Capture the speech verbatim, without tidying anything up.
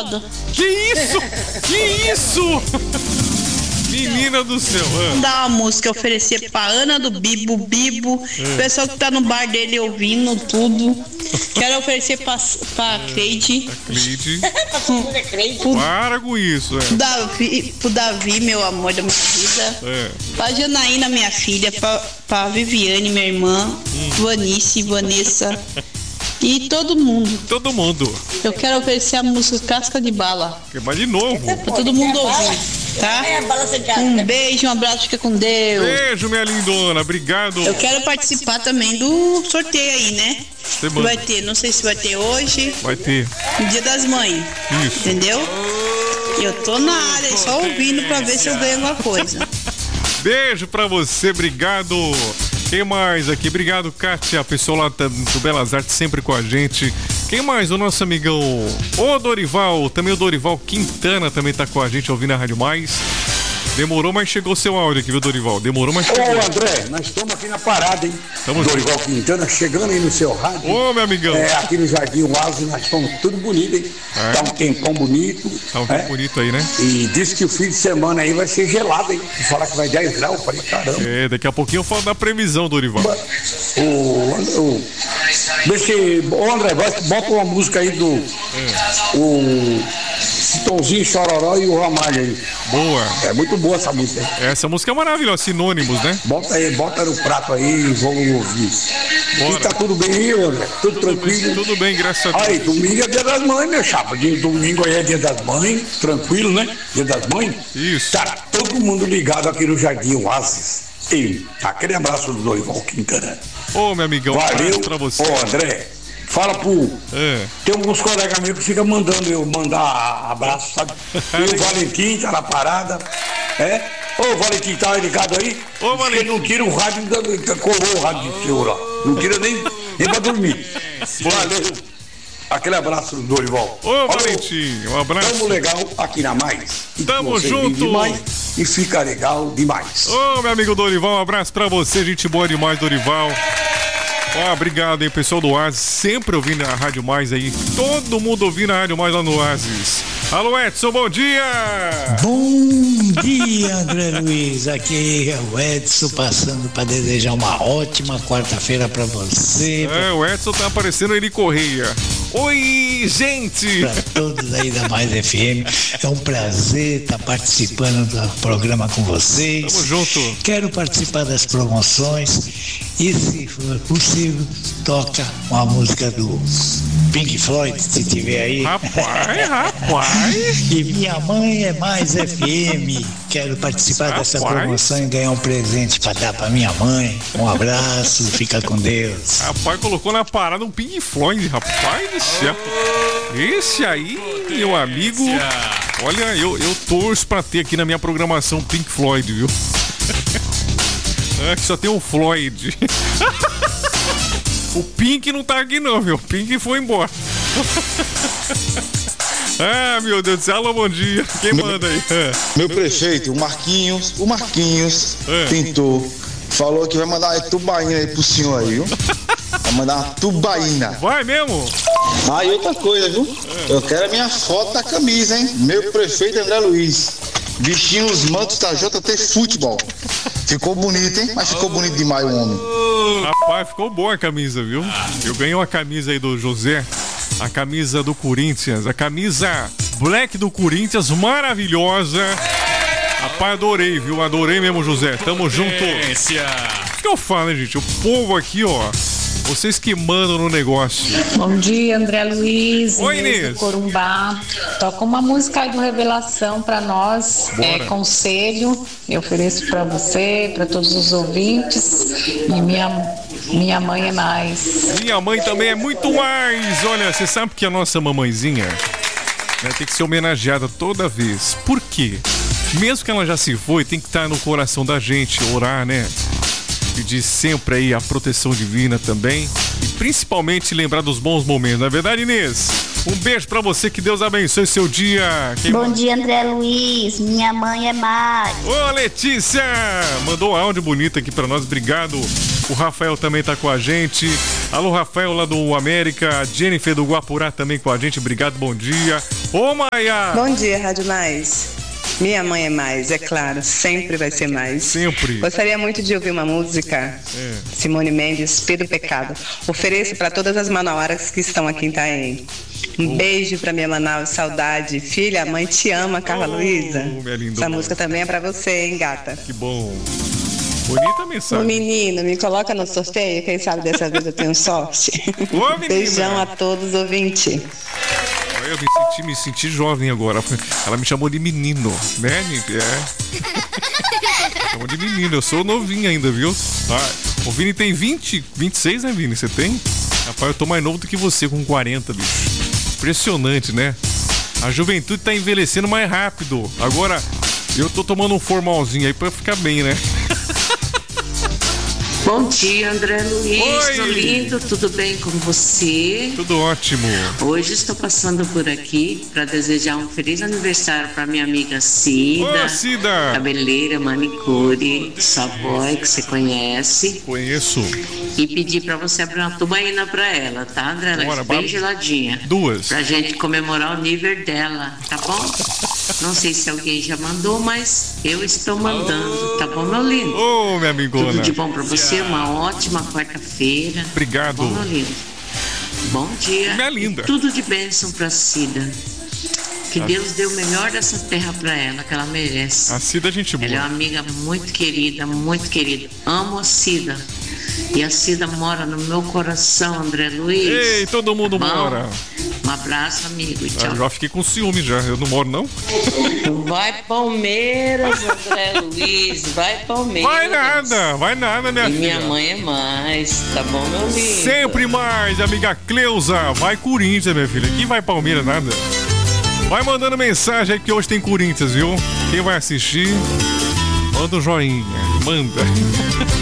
feijoada. Que isso? Que isso? Menina do céu. Vamos dar uma música, oferecer pra Ana do Bibo, Bibo. O pessoal que tá no bar dele ouvindo tudo. Quero oferecer pra, pra Cleide. Cleide. pro, Para com isso, é. pro, Davi, pro Davi, meu amor da minha vida. É. Pra Janaína, minha filha. Pra, pra Viviane, minha irmã. Hum. Vanice, Vanessa. E todo mundo. Todo mundo. Eu quero oferecer a música Casca de Bala. Mas de novo. Pra todo mundo ouvir, tá? Um beijo, um abraço, fica com Deus. Beijo, minha lindona, obrigado. Eu quero participar também do sorteio aí, né? Que vai ter, não sei se vai ter hoje. Vai ter. No Dia das Mães. Isso. Entendeu? Eu tô na área, só ouvindo pra ver se eu ganho alguma coisa. Beijo pra você, obrigado. Quem mais aqui? Obrigado, Kátia, pessoal lá do Belas Artes, sempre com a gente. Quem mais? O nosso amigão, o Dorival, também o Dorival Quintana também tá com a gente ouvindo a Rádio Mais. Demorou, mas chegou o seu áudio aqui, viu, Dorival? Demorou, mas chegou. Ô, André, nós estamos aqui na parada, hein? Tamo Dorival junto. Quintana chegando aí no seu rádio. Ô, meu amigão. É, aqui no Jardim Oásis, nós estamos tudo bonito, hein? É. Tá um tempão bonito. Tá um tempo é? bonito aí, né? E disse que o fim de semana aí vai ser gelado, hein? Se falar que vai dez graus, eu falei, caramba. É, daqui a pouquinho eu falo da previsão, Dorival. O, o, deixa eu... Ô, André, bota uma música aí do... É. O... Chitãozinho, Chororó e o Ramalho aí. Boa. É muito boa essa música. Hein? Essa música é maravilhosa, sinônimos, né? Bota aí, bota no prato aí e vamos ouvir. Bora. E tá tudo bem aí, André? Tudo, tudo tranquilo? Bem, tudo bem, graças a Deus. Aí, domingo é dia das mães, meu chapa. Domingo aí é dia das mães, tranquilo, né? Dia das mães. Isso. Tá todo mundo ligado aqui no Jardim Oásis. E aquele abraço do Dorival Quintana. Ô, meu amigão, valeu pra você. Ô, André. Fala pro. É. Tem alguns colegas meus que ficam mandando eu mandar abraço, sabe? E o Valentim tá na parada. É? Ô, Valentim, tá ligado aí? Ô, Valentim. Ele não tira o rádio, colou o rádio de senhor, ó. Não tira nem, nem pra dormir. Valeu. Aquele abraço do Dorival. Ô, Falou. Valentim, um abraço. Tamo legal aqui na Mais. E Tamo junto. Demais, e fica legal demais. Ô, meu amigo Dorival, um abraço pra você. Gente boa demais, Dorival. Ó, oh, obrigado aí, pessoal do Oasis, sempre ouvindo a Rádio Mais aí, todo mundo ouvindo a Rádio Mais lá no Oasis. Alô, Edson, bom dia! Bom dia, André Luiz, aqui é o Edson passando para desejar uma ótima quarta-feira para você. É, o Edson tá aparecendo ele Correia. Oi, gente! Para todos aí da Mais F M, é um prazer estar participando do programa com vocês. Tamo junto. Quero participar das promoções e, se for possível, toca uma música do Pink Floyd, se tiver aí. Rapaz, rapaz! E minha mãe é Mais F M. Quero participar rapaz. dessa promoção e ganhar um presente para dar para minha mãe. Um abraço, fica com Deus. Rapaz, colocou na parada um Pink Floyd, rapaz do céu. Esse aí, meu amigo, olha, eu, eu torço pra ter aqui na minha programação Pink Floyd, viu? É que só tem um Floyd. O Pink não tá aqui não, viu? O Pink foi embora. Ah, meu Deus do céu, alô, bom dia. Quem meu, manda aí? É. Meu prefeito, o Marquinhos, o Marquinhos é. tentou, falou que vai mandar uma tubaína aí pro senhor aí, viu? Vai mandar uma tubaína. Vai mesmo? Ah, e outra coisa, viu? É. Eu quero a minha foto da camisa, hein? Meu prefeito André Luiz, vestindo os mantos da J T Futebol. Ficou bonito, hein? Mas ficou bonito demais o homem. Rapaz, ficou boa a camisa, viu? Eu ganhei uma camisa aí do José, a camisa do Corinthians, a camisa black do Corinthians, maravilhosa. Rapaz, adorei, viu? Adorei mesmo, José. Tamo junto. Isso que eu falo, né, gente? O povo aqui, ó, vocês que mandam no negócio. Bom dia, André Luiz. Oi, Inês. Do Corumbá. Toca uma música aí do Revelação pra nós. Bora. É Conselho. Eu ofereço pra você, pra todos os ouvintes. E minha, minha mãe é mais. Minha mãe também é muito mais. Olha, você sabe que a nossa mamãezinha, né, tem que ser homenageada toda vez. Por quê? Mesmo que ela já se foi, tem que estar no coração da gente, orar, né? Pedir sempre aí a proteção divina também. E principalmente lembrar dos bons momentos, não é verdade, Inês? Um beijo pra você, que Deus abençoe seu dia. Quem Bom dia, André Luiz. Minha mãe é mais. Ô, Letícia! Mandou um áudio bonito aqui pra nós, obrigado. O Rafael também tá com a gente. Alô, Rafael lá do América. A Jennifer do Guapurá também com a gente. Obrigado, bom dia. Ô, Maia! Bom dia, Rádio Mais. Minha mãe é mais, é claro, sempre vai ser mais. Sempre. Gostaria muito de ouvir uma música, é. Simone Mendes, Pedro Pecado. Ofereço para todas as manauaras que estão aqui em Itaém. Um oh. beijo pra minha Manaus, saudade. Filha, a mãe te ama, Carla oh, Luísa. Essa música também é pra você, hein, gata? Que bom. Bonita mensagem. Ô menino, me coloca no sorteio, quem sabe dessa vez eu tenho sorte. Ô, beijão a todos, ouvintes. Eu me senti, me senti jovem agora. Ela me chamou de menino, né? É. Chamou de menino, eu sou novinho ainda, viu? Ah, o Vini tem vinte, vinte e seis, né, Vini? Você tem? Rapaz, eu tô mais novo do que você, com quarenta, bicho. Impressionante, né? A juventude tá envelhecendo mais rápido. Agora, eu tô tomando um formalzinho aí pra ficar bem, né? Bom dia, André Luiz, meu lindo, tudo bem com você? Tudo ótimo. Hoje estou passando por aqui para desejar um feliz aniversário para minha amiga Cida. Ô, Cida! Cabeleireira, manicure, Savoy, que você conhece. Conheço. E pedir para você abrir uma tubaína para ela, tá, André Luiz? Bora, bem geladinha. Duas. Pra gente comemorar o nível dela, tá bom? Não sei se alguém já mandou, mas eu estou mandando, tá bom, meu lindo? Ô, minha amigona. Tudo de bom pra você, uma ótima quarta-feira. Obrigado. Tá bom, meu lindo? Bom dia. Minha linda. E tudo de bênção pra Cida. Que Deus dê o melhor dessa terra pra ela, que ela merece. A Cida é gente boa. Ela é uma amiga muito querida, muito querida. Amo a Cida. E a Cida mora no meu coração, André Luiz. Ei, todo mundo Bom, mora. Um abraço, amigo. Tchau. Eu já fiquei com ciúme já. Eu não moro, não? Vai, Palmeiras, André Luiz. Vai, Palmeiras. Vai nada, vai nada, minha e filha. Minha mãe é mais, tá bom, meu lindo? Sempre mais, amiga Cleusa. Vai Corinthians, minha filha. Quem vai Palmeiras, nada. Vai mandando mensagem aí que hoje tem Corinthians, viu? Quem vai assistir, manda um joinha. Manda.